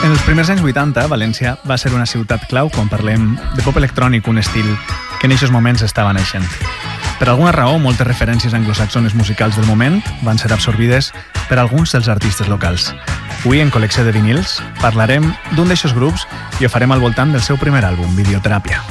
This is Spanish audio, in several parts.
En els primers anys 80, València va ser una ciutat clau quan parlem de pop electrònic, un estil que en aquests moments estava naixent. Per alguna raó, moltes referències anglosaxones musicals del moment van ser absorbides per alguns dels artistes locals. Avui, en Col·lecció de vinils, parlarem d'un d'aixòs grups i ho farem al voltant del seu primer àlbum, Videoteràpia.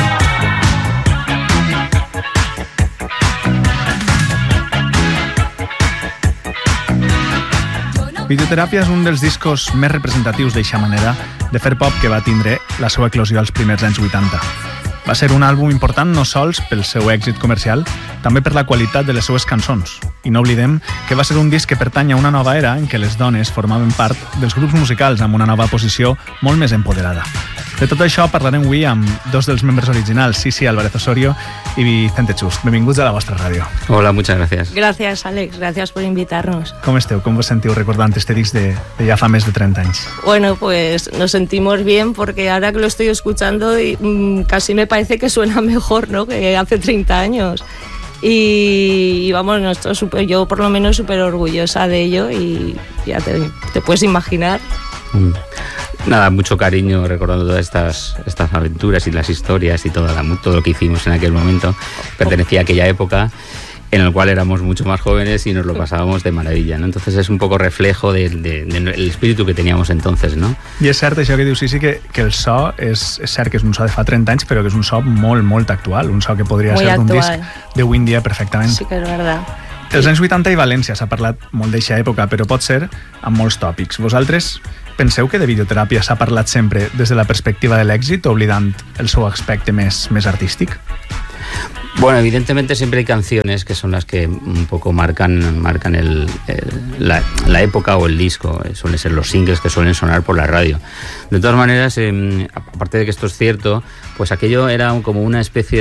Videoteràpia és un dels discos més representatius d'eixa manera de fer pop que va tindre la seva eclosió als primers anys 80. Va ser un àlbum important no sols pel seu èxit comercial, també per la qualitat de les seues cançons. I no oblidem que va ser un disc que pertany a una nova era en què les dones formaven part dels grups musicals amb una nova posició molt més empoderada. De tot això parlarem avui amb dos dels membres originals, Sisi Álvarez Osorio i Vicente Chust. Benvinguts a la vostra ràdio. Hola, muchas gracias. Gracias, Alex. Gracias por invitarnos. Com esteu? Com vos sentiu recordant este disc de ja fa més de 30 anys? Bueno, pues nos sentimos bien porque ahora que lo estoy escuchando casi me parece que suena mejor, ¿no?, que hace 30 años. Y vamos, yo por lo menos súper orgullosa de ello y ya te puedes imaginar. Nada, mucho cariño recordando todas estas aventuras y las historias y todo lo que hicimos en aquel momento. Pertenecía a aquella época en la cual éramos mucho más jóvenes y nos lo pasábamos de maravilla, ¿no? Entonces es un poco reflejo del espíritu que teníamos entonces, ¿no? I és cert això que dius, sí, que el so és cert que és un so de fa 30 anys, però que és un so molt, molt actual, un so que podria muy ser d'un actual. disc d'avui en dia perfectament. Sí que és verdad. Els anys 80 i València s'ha parlat molt d'eixa època, però pot ser amb molts tòpics. Vosaltres penseu que de videoteràpia s'ha parlat sempre des de la perspectiva de l'èxit, oblidant el seu aspecte més artístic? Bueno, evidentemente siempre hay canciones que son las que un poco marcan la época o el disco. Suelen ser los singles que suelen sonar por la radio. De todas maneras, aparte de que esto es cierto, pues aquello era como una especie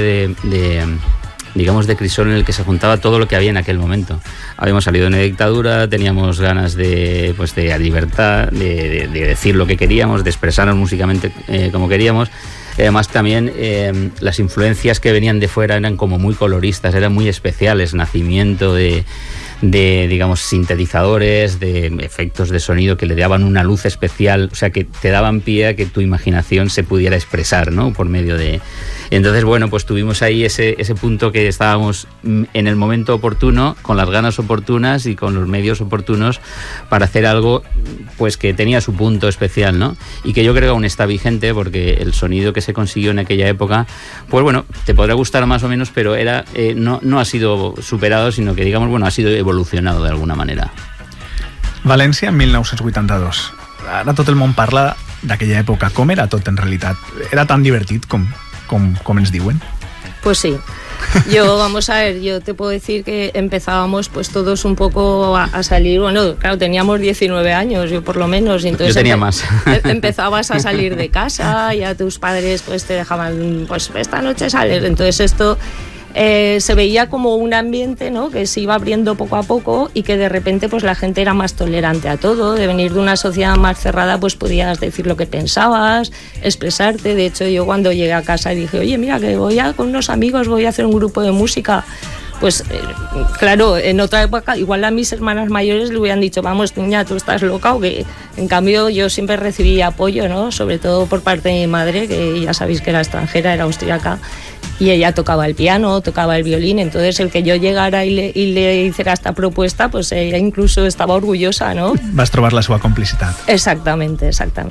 de crisol en el que se juntaba todo lo que había en aquel momento. Habíamos salido de una dictadura, teníamos ganas de libertad, de decir lo que queríamos, de expresarnos músicamente como queríamos. Además también las influencias que venían de fuera eran como muy coloristas, eran muy especiales, nacimiento de digamos, sintetizadores, de efectos de sonido que le daban una luz especial, o sea, que te daban pie a que tu imaginación se pudiera expresar, ¿no?, por medio de... Entonces, bueno, pues tuvimos ahí ese punto que estábamos en el momento oportuno, con las ganas oportunas y con los medios oportunos para hacer algo, pues, que tenía su punto especial, ¿no? Y que yo creo que aún está vigente, porque el sonido que se consiguió en aquella época, pues bueno, te podrá gustar más o menos, pero era no ha sido superado, sino que, digamos, bueno, ha sido evolucionado de alguna manera. València, 1982. Ara tot el món parla d'aquella època. Com era tot en realitat? Era tan divertit com ens diuen? Pues sí. Vamos a ver, yo te puedo decir que empezábamos pues todos un poco a salir, bueno, claro, teníamos 19 años, yo por lo menos, y entonces yo tenía más. Empezabas a salir de casa y a tus padres pues te dejaban, pues esta noche sales, entonces esto... se veía como un ambiente, ¿no?, que se iba abriendo poco a poco y que de repente pues la gente era más tolerante a todo. De venir de una sociedad más cerrada pues podías decir lo que pensabas, expresarte. De hecho, yo cuando llegué a casa dije, oye, mira, que con unos amigos voy a hacer un grupo de música. Pues claro, en otra época igual a mis hermanas mayores le hubieran dicho, vamos, niña, tú estás loca, o que en cambio yo siempre recibí apoyo, ¿no?, sobre todo por parte de mi madre, que ya sabéis que era extranjera, era austríaca, y ella tocaba el piano, tocaba el violín, entonces el que yo llegara y le hiciera esta propuesta, pues ella incluso estaba orgullosa, ¿no? Vas trobar la seva complicitat. Exactamente.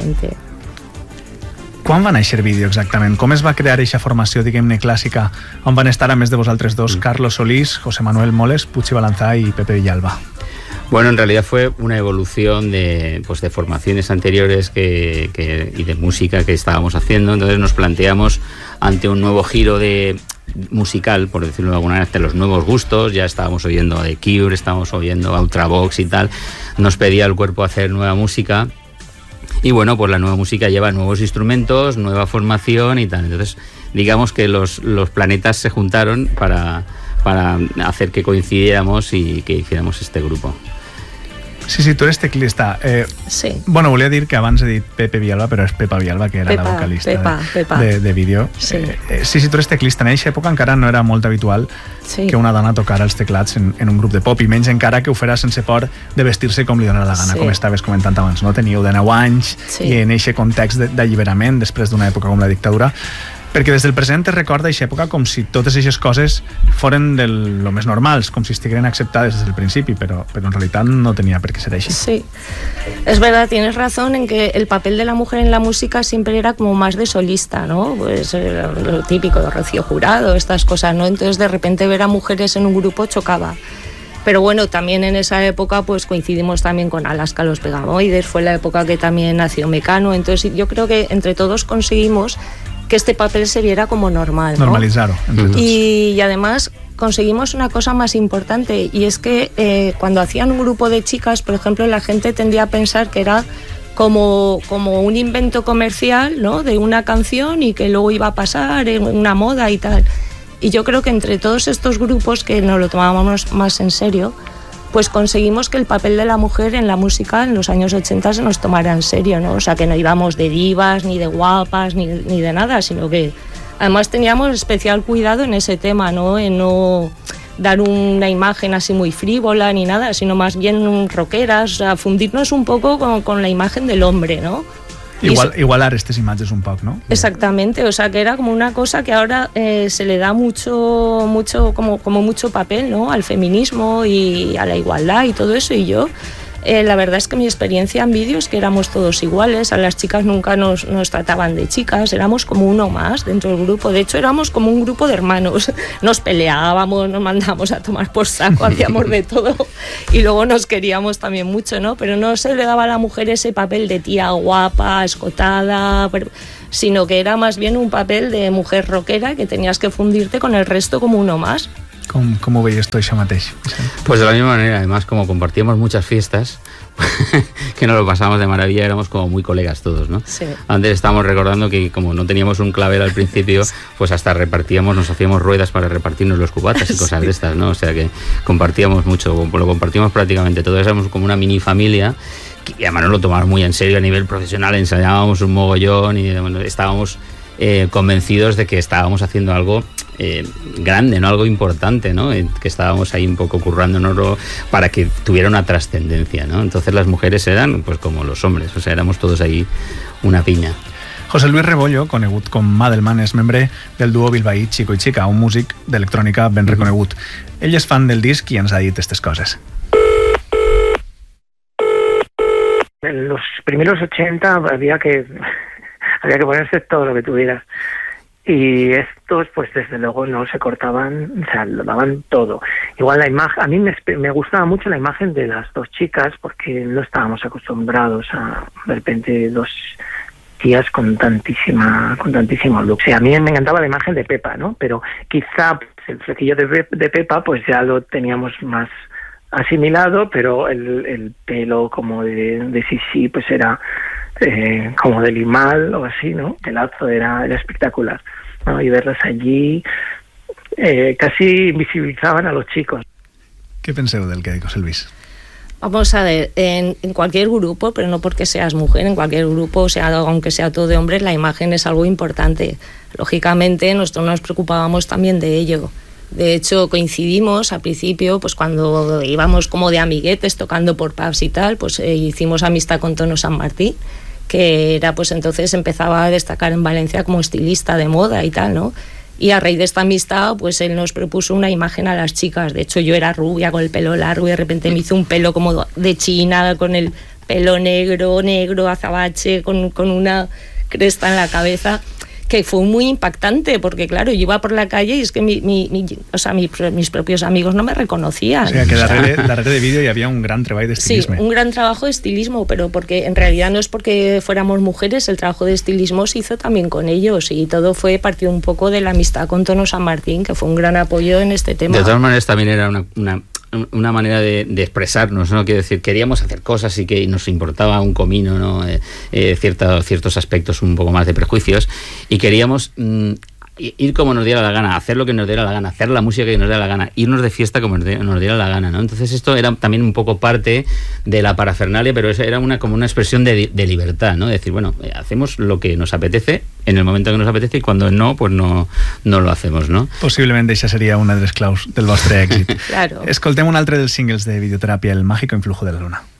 Quan va néixer Vídeo exactament? Com es va crear eixa formació, diguem-ne, clàssica, on van estar, a més de vosaltres dos, Carlos Solís, José Manuel Moles, Puig i Balanzá y Pepe Villalba? Bueno, en realidad fue una evolución de formaciones anteriores y de música que estábamos haciendo. Entonces nos planteamos ante un nuevo giro musical, por decirlo de alguna manera, ante los nuevos gustos. Ya estábamos oyendo The Cure, estábamos oyendo Ultravox y tal. Nos pedía el cuerpo hacer nueva música. Y bueno, pues la nueva música lleva nuevos instrumentos, nueva formación y tal. Entonces, digamos que los planetas se juntaron para hacer que coincidiéramos y que hiciéramos este grupo. Sí, tu eres teclista. Sí. Bueno, volia dir que abans he dit Pepe Villalba, però és Pepa Villalba, que era la vocalista de vídeo. Sí. Sí, tu eres teclista. En aquesta època encara no era molt habitual que una dona tocara els teclats en un grup de pop, i menys encara que ho farà sense por de vestir-se com li dóna la gana, com estaves comentant abans, no? Teníeu de 9 anys i en aquest context d'alliberament després d'una època com la dictadura, perquè des del present es recorda aquesta època com si totes aquestes coses foren lo més normals, com si estigueren acceptades des del principi, però en realitat no tenia per què ser així. Sí, es verdad, tienes razón en que el papel de la mujer en la música siempre era como más de solista, ¿no? Pues lo típico de Rocío Jurado, estas cosas, ¿no? Entonces de repente ver a mujeres en un grupo chocaba. Pero bueno, también en esa época pues coincidimos también con Alaska los Pegamoides, fue la época que también nació Mecano, entonces yo creo que entre todos conseguimos que este papel se viera como normal, ¿no? Normalizarlo entre todos. Y además conseguimos una cosa más importante, y es que cuando hacían un grupo de chicas, por ejemplo, la gente tendía a pensar que era como un invento comercial, ¿no? De una canción y que luego iba a pasar en una moda y tal. Y yo creo que entre todos estos grupos que nos lo tomábamos más en serio, pues conseguimos que el papel de la mujer en la música en los años 80 se nos tomara en serio, ¿no? O sea, que no íbamos de divas, ni de guapas, ni de nada, sino que además teníamos especial cuidado en ese tema, ¿no? En no dar una imagen así muy frívola ni nada, sino más bien rockeras, o sea, fundirnos un poco con la imagen del hombre, ¿no? Igualar estas imatges un poc, ¿no? Exactamente, o sea, que era como una cosa que ahora se le da mucho como mucho papel, ¿no? Al feminismo y a la igualdad y todo eso, y yo la verdad es que mi experiencia en vídeo es que éramos todos iguales, a las chicas nunca nos trataban de chicas, éramos como uno más dentro del grupo, de hecho éramos como un grupo de hermanos, nos peleábamos, nos mandábamos a tomar por saco, hacíamos de todo y luego nos queríamos también mucho, ¿no? Pero no se le daba a la mujer ese papel de tía guapa, escotada, sino que era más bien un papel de mujer rockera que tenías que fundirte con el resto como uno más. ¿Cómo veis esto, això mateix? Pues de la misma manera, además, como compartíamos muchas fiestas, que nos lo pasamos de maravilla, éramos como muy colegas todos, ¿no? Sí. Antes estábamos recordando que como no teníamos un clavel al principio, pues hasta nos hacíamos ruedas para repartirnos los cubatas y cosas de estas, ¿no? O sea que compartíamos mucho, lo compartimos prácticamente todo, éramos como una mini familia, y además nos lo tomábamos muy en serio a nivel profesional, ensayábamos un mogollón y bueno, estábamos convencidos de que estábamos haciendo algo grande, ¿no? Algo importante, ¿no? Que estábamos ahí un poco currándonos para que tuviera una trascendencia, ¿no? Entonces las mujeres eran pues como los hombres, o sea, éramos todos ahí una piña. José Luis Rebollo, conegut com Madelman, és membre del duo bilbaí Chico y Chica, un músic d'electrònica ben reconegut. Ell és fan del disc i ens ha dit aquestes coses. En los primeros 80 había que ponerse todo lo que tuvieras. Y estos, pues desde luego no se cortaban, o sea, lo daban todo. Igual la imagen, a mí me gustaba mucho la imagen de las dos chicas, porque no estábamos acostumbrados a de repente dos tías con tantísimo look. O sea, a mí me encantaba la imagen de Pepa, ¿no? Pero quizá el flequillo de Pepa, pues ya lo teníamos más asimilado, pero el pelo como de Sisi, pues era como de Limal o así, ¿no? El lazo era espectacular, ¿no? Y verlas allí casi invisibilizaban a los chicos. ¿Qué penseu del que dijo José Luis? Vamos a ver, en cualquier grupo, pero no porque seas mujer, en cualquier grupo, o sea, aunque sea todo de hombres, la imagen es algo importante. Lógicamente, nosotros nos preocupábamos también de ello. De hecho, coincidimos al principio, pues cuando íbamos como de amiguetes tocando por pubs y tal, pues hicimos amistad con Tono San Martín, que era, pues entonces empezaba a destacar en Valencia como estilista de moda y tal, ¿no? Y a raíz de esta amistad, pues él nos propuso una imagen a las chicas. De hecho, yo era rubia con el pelo largo y de repente me hizo un pelo como de china, con el pelo negro, azabache, con una cresta en la cabeza, que fue muy impactante, porque claro, yo iba por la calle y es que mis propios amigos no me reconocían. O sea, que darrere de vídeo y había un gran trabajo de estilismo. Sí, un gran trabajo de estilismo, pero porque en realidad no es porque fuéramos mujeres, el trabajo de estilismo se hizo también con ellos, y todo partió un poco de la amistad con Tono San Martín, que fue un gran apoyo en este tema. De todas maneras, también era una manera de expresarnos, ¿no? Quiero decir, queríamos hacer cosas y que nos importaba un comino, ¿no? Ciertos aspectos un poco más de prejuicios, y queríamos ir como nos diera la gana, hacer lo que nos diera la gana, hacer la música que nos diera la gana, irnos de fiesta como nos diera la gana, ¿no? Entonces esto era también un poco parte de la parafernalia, pero eso era como una expresión de libertad, ¿no? Decir, bueno, hacemos lo que nos apetece en el momento que nos apetece, y cuando no, pues no lo hacemos, no? Possiblement això seria una de les claus del vostre èxit. Claro. Escoltem un altre dels singles de Videoteràpia, El mágico influjo de la luna.